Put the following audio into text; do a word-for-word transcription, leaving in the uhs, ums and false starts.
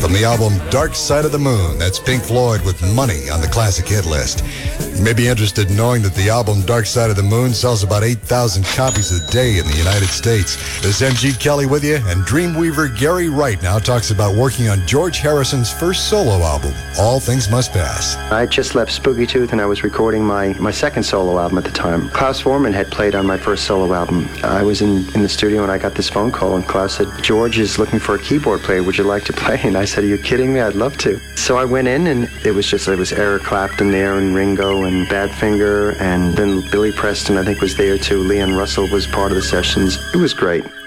from the album Dark Side of the Moon. That's Pink Floyd with Money on the classic hit list. You may be interested in knowing that the album Dark Side of the Moon sells about eight thousand copies a day in the United States. This is M G Kelly with you, and Dreamweaver Gary Wright now talks about working on George Harrison's first solo album, All Things Must Pass. I just left Spooky Tooth and I was recording my, my second solo album at the time. Klaus Voormann had played on my first solo album. I was in, in the studio and I got this phone call, and Klaus said, George is looking for a keyboard player. Would you like to play? And I said, are you kidding me? I'd love to. So I went in, and it was just, it was Eric Clapton there, and Ringo, and Badfinger, and then Billy Preston, I think, was there too. Leon Russell was part of the sessions. It was great.